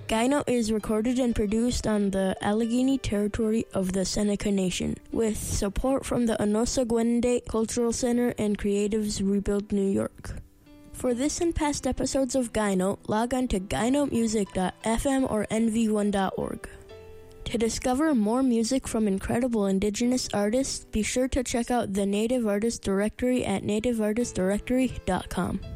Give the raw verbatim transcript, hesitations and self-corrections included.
Guy Note is recorded and produced on the Allegheny territory of the Seneca Nation, with support from the Onosagwende Cultural Center and Creatives Rebuild New York. For this and past episodes of Guy Note, log on to guy note music dot f m or n v one dot org. To discover more music from incredible Indigenous artists, be sure to check out the Native Artist Directory at native artist directory dot com.